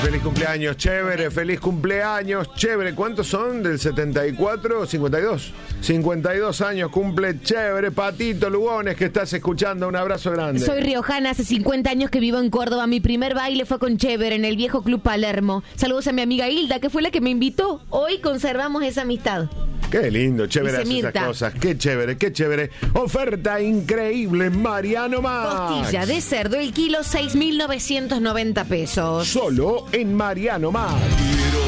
feliz cumpleaños, chévere, feliz cumpleaños, chévere. ¿Cuántos son? ¿Del 74? 52. 52 años cumple, chévere. Patito Lugones, que estás escuchando, un abrazo grande. Soy riojana, hace 50 años que vivo en Córdoba. Mi primer baile fue con Chévere en el viejo Club Palermo. Saludos a mi amiga Hilda, que fue la que me invitó. Hoy conservamos esa amistad. Qué lindo, chévere Dice hacer esas Mirta. cosas. Qué chévere, qué chévere. Oferta increíble, Mariano Max. Costilla de cerdo, el kilo, 6.990 pesos. Solo en Mariano Max. Quiero